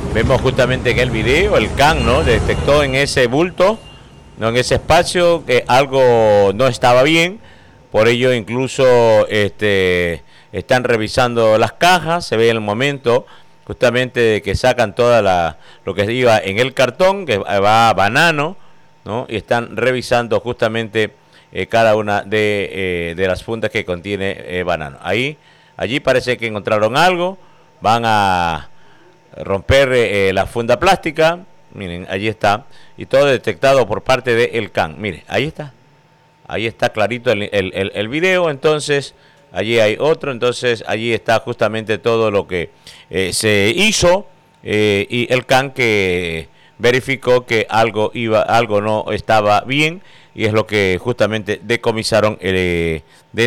Vemos justamente en el video, el can, ¿no? Detectó en ese bulto, ¿no? En ese espacio, que algo no estaba bien. Por ello, incluso están revisando las cajas. Se ve el momento justamente de que sacan lo que iba en el cartón, que va banano, ¿no? Y están revisando justamente cada una de las fundas que contiene banano. Allí parece que encontraron algo. Van a romper la funda plástica. Miren, allí está. Y todo detectado por parte del CAN. Miren, ahí está clarito el video. Entonces allí hay otro. Entonces allí está justamente todo lo que se hizo, y el CAN que verificó que algo no estaba bien, y es lo que justamente decomisaron